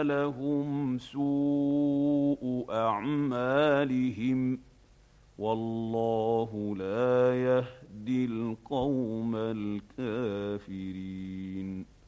لهم سوء أعمالهم والله لا يهدي القوم الكافرين.